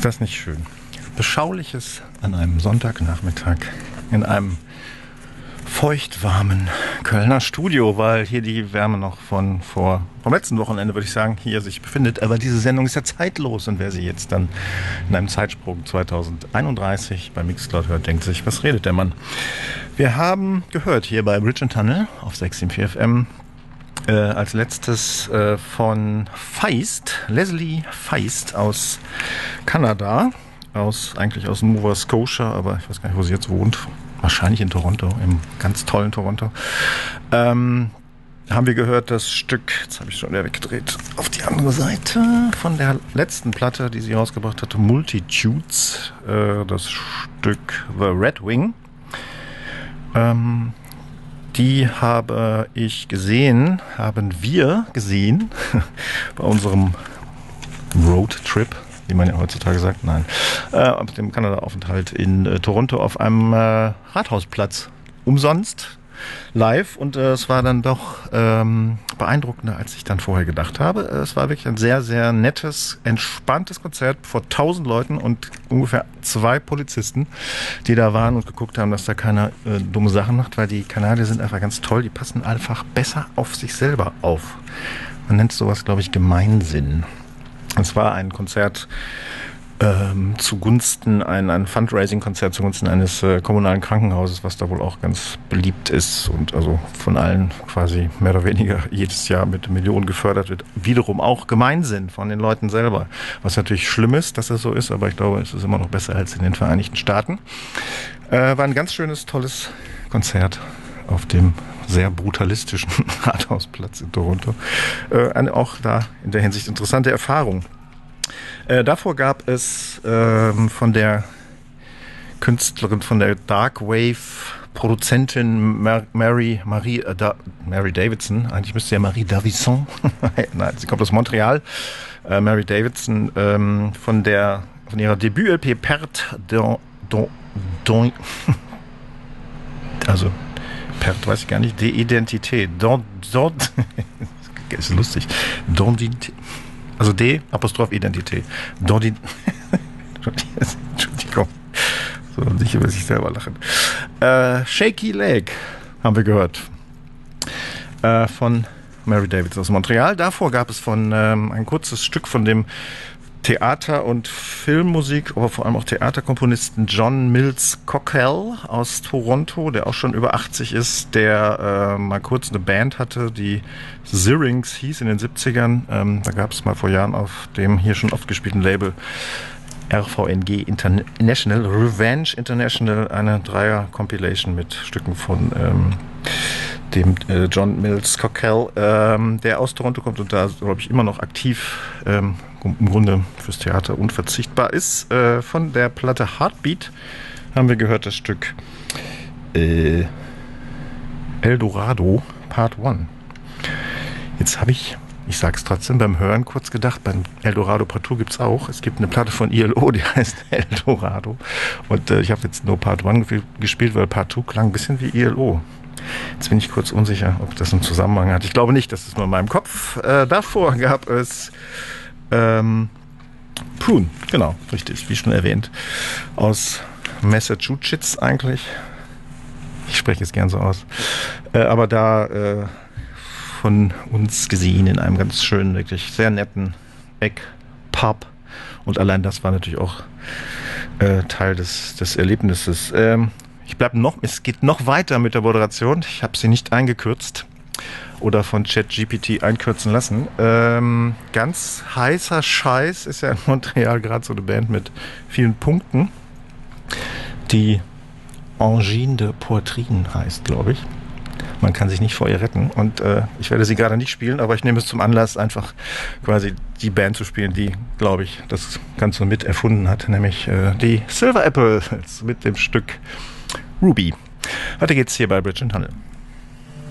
Ist das nicht schön? Beschauliches an einem Sonntagnachmittag in einem feuchtwarmen Kölner Studio, weil hier die Wärme noch vom letzten Wochenende, würde ich sagen, hier sich befindet. Aber diese Sendung ist ja zeitlos und wer sie jetzt dann in einem Zeitsprung 2031 bei Mixcloud hört, denkt sich, was redet der Mann? Wir haben gehört hier bei Bridge & Tunnel auf 674 FM als letztes von Feist, Leslie Feist aus Kanada, eigentlich aus Nova Scotia, aber ich weiß gar nicht, wo sie jetzt wohnt. Wahrscheinlich in Toronto, im ganz tollen Toronto. Haben wir gehört das Stück, jetzt habe ich schon wieder weggedreht, auf die andere Seite von der letzten Platte, die sie rausgebracht hatte, Multitudes, das Stück The Red Wing. Die haben wir gesehen bei unserem Roadtrip, wie man ja heutzutage sagt, auf dem Kanada-Aufenthalt in Toronto auf einem Rathausplatz. Umsonst, live, und es war dann doch beeindruckender, als ich dann vorher gedacht habe. Es war wirklich ein sehr, sehr nettes, entspanntes Konzert vor 1000 Leuten und ungefähr 2 Polizisten, die da waren und geguckt haben, dass da keiner dumme Sachen macht, weil die Kanadier sind einfach ganz toll, die passen einfach besser auf sich selber auf. Man nennt sowas, glaube ich, Gemeinsinn. Es war ein Konzert zugunsten, ein Fundraising-Konzert zugunsten eines kommunalen Krankenhauses, was da wohl auch ganz beliebt ist und also von allen quasi mehr oder weniger jedes Jahr mit Millionen gefördert wird. Wiederum auch Gemeinsinn von den Leuten selber. Was natürlich schlimm ist, dass das so ist, aber ich glaube, es ist immer noch besser als in den Vereinigten Staaten. War ein ganz schönes, tolles Konzert auf dem sehr brutalistischen Rathausplatz in Toronto. Auch da in der Hinsicht interessante Erfahrung. Davor gab es von der Künstlerin, von der Dark Wave Produzentin Mary Davidson, eigentlich müsste ja Marie Davison, nein, sie kommt aus Montreal, Mary Davidson, von ihrer Debüt-LP Perte also Perte weiß ich gar nicht, d'Identité, ist lustig, also D, Apostroph Identität. Entschuldigung. So, nicht über sich selber lachen. Shaky Leg haben wir gehört. Von Mary Davidson aus Montreal. Davor gab es ein kurzes Stück von dem Theater- und Filmmusik, aber vor allem auch Theaterkomponisten John Mills Cockell aus Toronto, der auch schon über 80 ist, der mal kurz eine Band hatte, die Syrinx hieß in den 70ern. Da gab es mal vor Jahren auf dem hier schon oft gespielten Label RVNG International, Revenge International, eine Dreier-Compilation mit Stücken von dem John Mills Cockell, der aus Toronto kommt und da, glaube ich, immer noch aktiv im Grunde fürs Theater unverzichtbar ist. Von der Platte Heartbeat haben wir gehört das Stück Eldorado Part 1. Jetzt habe ich sag's trotzdem, beim Hören kurz gedacht, beim Eldorado Part 2 gibt's auch. Es gibt eine Platte von ILO, die heißt Eldorado. Und ich habe jetzt nur Part 1 gespielt, weil Part 2 klang ein bisschen wie ILO. Jetzt bin ich kurz unsicher, ob das einen Zusammenhang hat. Ich glaube nicht, das ist nur in meinem Kopf. Davor gab es Prune, genau, richtig, wie schon erwähnt, aus Massachusetts eigentlich. Ich spreche es gern so aus. Aber da von uns gesehen in einem ganz schönen, wirklich sehr netten Eck-Pub. Und allein das war natürlich auch Teil des Erlebnisses. Es geht noch weiter mit der Moderation. Ich habe sie nicht eingekürzt oder von ChatGPT einkürzen lassen. Ganz heißer Scheiß ist ja in Montreal gerade so eine Band mit vielen Punkten, die Angine de Poitrine heißt, glaube ich. Man kann sich nicht vor ihr retten und ich werde sie gerade nicht spielen, aber ich nehme es zum Anlass, einfach quasi die Band zu spielen, die, glaube ich, das Ganze mit erfunden hat, nämlich die Silver Apples mit dem Stück Ruby. Weiter geht's hier bei Bridge & Tunnel.